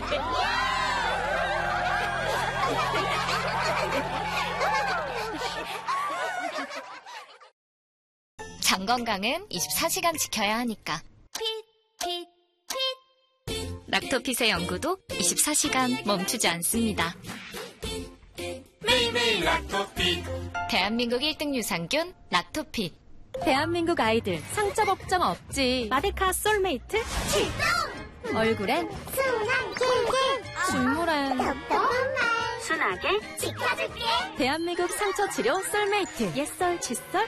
장 건강은 24시간 지켜야 하니까. 락토핏의 연구도 24시간 멈추지 않습니다. 매일매일 락토핏. 대한민국 1등 유산균 락토핏. 대한민국 아이들 상처 걱정 없지. 마데카 솔메이트 출동! 얼굴엔 순한 길길 줄무엔 똑똑한 말 순하게 지켜줄게. 대한민국 상처 치료 솔메이트. 옛설 칫솔